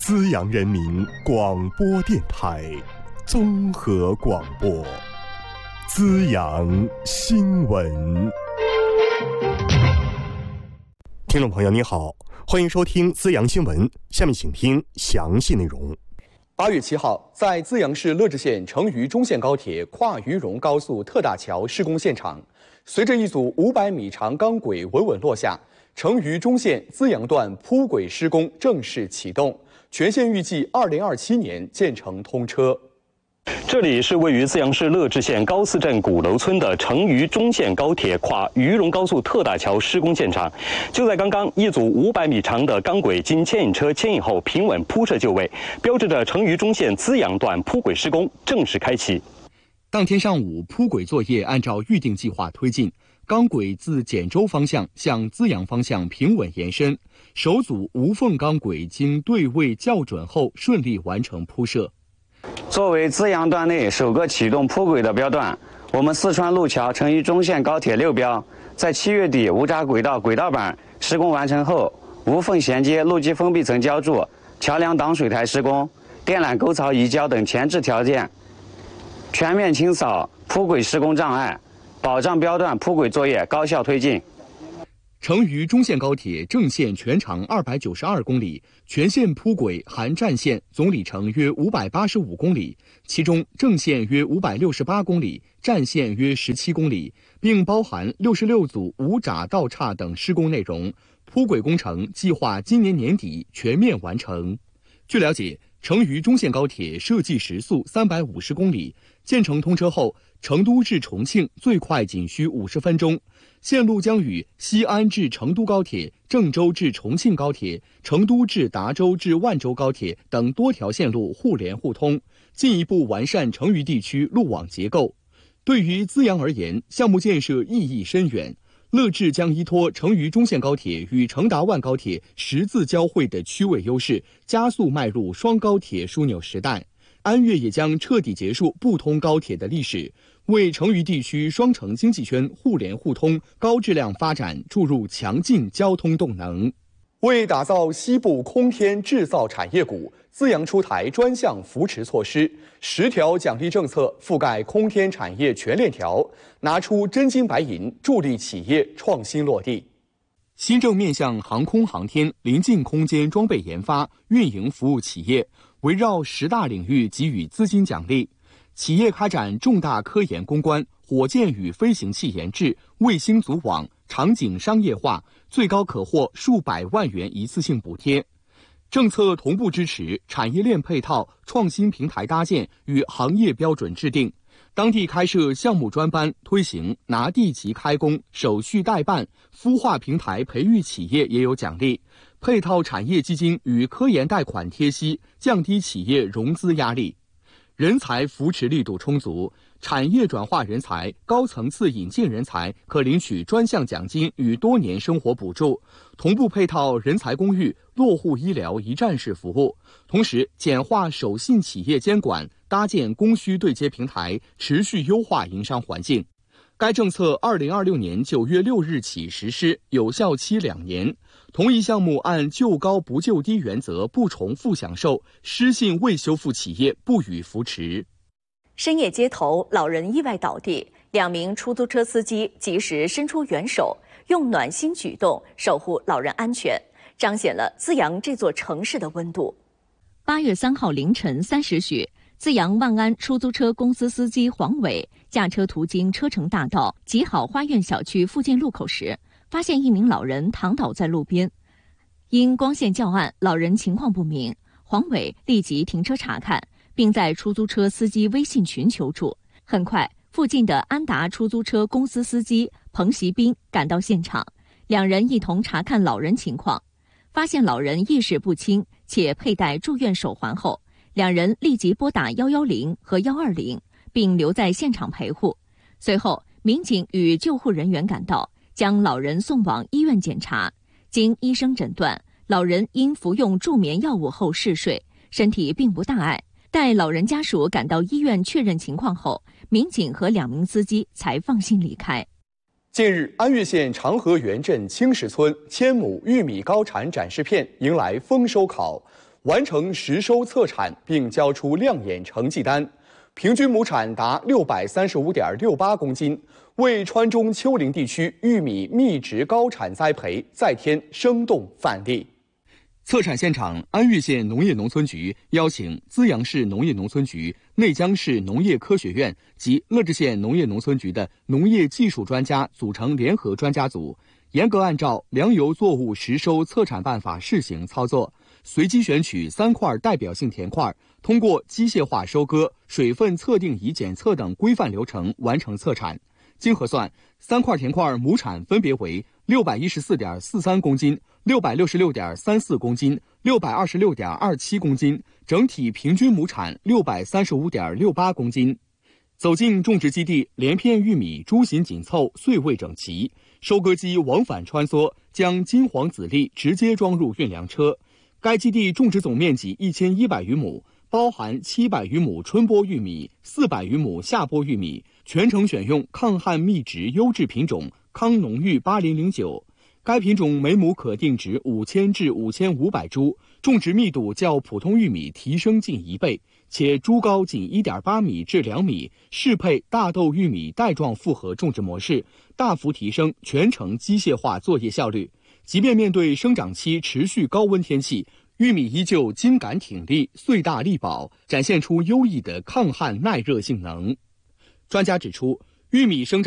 资阳人民广播电台综合广播，资阳新闻。听众朋友你好，欢迎收听资阳新闻，下面请听详细内容。 8月7号，在资阳市乐至县成渝中线高铁跨渝蓉高速特大桥施工现场，随着一组500米长钢轨稳稳落下，成渝中线资阳段铺轨施工正式启动，全线预计2027年建成通车。 这里是位于资阳市乐至县高寺镇鼓楼村的成渝中线高铁跨渝蓉高速特大桥施工现场。就在刚刚，一组500米长的钢轨经牵引车牵引后平稳铺设就位，标志着成渝中线资阳段铺轨施工正式开启。 当天上午，铺轨作业按照预定计划推进，钢轨自简州方向向资阳方向平稳延伸，首组无缝钢轨经对位校准后顺利完成铺设。 作为资阳段内首个启动铺轨的标段，我们四川路桥成渝中线高铁6标在7月底无闸轨道轨道板施工完成后，无缝衔接路基封闭层浇筑、桥梁挡水台施工、电缆沟槽移交等前置条件，全面清扫铺轨施工障碍，保障标段铺轨作业高效推进。 成渝中线高铁正线全长292公里，全线铺轨含站线总里程约585公里，其中正线约568公里，站线约17公里，并包含66组无闸道岔等施工内容。铺轨工程计划今年年底全面完成。据了解，成渝中线高铁设计时速350公里，建成通车后，成都至重庆最快仅需50分钟。线路将与西安至成都高铁、郑州至重庆高铁、成都至达州至万州高铁等多条线路互联互通，进一步完善成渝地区路网结构。对于资阳而言，项目建设意义深远。乐至将依托成渝中线高铁与成达万高铁十字交汇的区位优势，加速迈入双高铁枢纽时代。安岳也将彻底结束不通高铁的历史，为成渝地区双城经济圈互联互通、高质量发展注入强劲交通动能。为打造西部空天制造产业股，资阳出台专项扶持措施，10条奖励政策覆盖空天产业全链条，拿出真金白银助力企业创新落地。新政面向航空航天、临近空间装备研发、运营服务企业，围绕10大领域给予资金奖励。企业开展重大科研攻关、火箭与飞行器研制、卫星组网、场景商业化，最高可获数百万元一次性补贴。政策同步支持产业链配套、创新平台搭建与行业标准制定。当地开设项目专班，推行拿地即开工、手续代办、孵化平台培育企业也有奖励。配套产业基金与科研贷款贴息，降低企业融资压力。人才扶持力度充足，产业转化人才、高层次引进人才可领取专项奖金与多年生活补助，同步配套人才公寓、落户医疗一站式服务，同时简化手信企业监管，搭建供需对接平台，持续优化营商环境。该政策2026年9月6日起实施，有效期2年。同一项目按就高不就低原则不重复享受，失信未修复企业不予扶持。 深夜街头，老人意外倒地，2名出租车司机及时伸出援手，用暖心举动守护老人安全，彰显了资阳这座城市的温度。 8月3号凌晨3时许，资阳万安出租车公司司机黄伟驾车途经车城大道吉好花苑小区附近路口时，发现一名老人躺倒在路边。因光线较暗，老人情况不明，黄伟立即停车查看，并在出租车司机微信群求助。很快，附近的安达出租车公司司机彭习斌赶到现场，2人一同查看老人情况，发现老人意识不清且佩戴住院手环后，2人立即拨打110和120，并留在现场陪护。随后，民警与救护人员赶到，将老人送往医院检查。经医生诊断，老人因服用助眠药物后嗜睡，身体并不大碍。待老人家属赶到医院确认情况后，民警和2名司机才放心离开。 近日，安岳县长河源镇青石村千亩玉米高产展示片迎来丰收考。 完成实收测产并交出亮眼成绩单，平均亩产达635.68公斤，为川中丘陵地区玉米密植高产栽培再添生动范例。测产现场，安岳县农业农村局邀请资阳市农业农村局、内江市农业科学院及乐至县农业农村局的农业技术专家组成联合专家组，严格按照粮油作物实收测产办法试行操作，随机选取3块代表性田块，通过机械化收割、水分测定仪检测等规范流程完成测产。经核算，3块田块亩产分别为614.43公斤、666.34公斤、626.27公斤，整体平均亩产635.68公斤。走进种植基地，连片玉米株形紧凑，穗位整齐，收割机往返穿梭，将金黄籽粒直接装入运粮车。该基地种植总面积1100余亩，包含700余亩春播玉米、400余亩夏播玉米，全程选用抗旱密植优质品种康农玉8009。该品种每亩可定植5000至5500株，种植密度较普通玉米提升近1倍，且株高仅1.8米至2米，适配大豆玉米带状复合种植模式，大幅提升全程机械化作业效率。即便面对生长期持续高温天气，玉米依旧茎秆挺立，穗大力保，展现出优异的抗旱耐热性能。专家指出，玉米生长